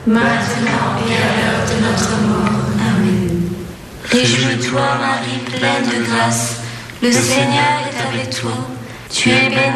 maintenant et à l'heure de notre mort. Amen. Réjouis-toi, Marie, pleine de grâce, le Seigneur est avec toi. Tu es bénie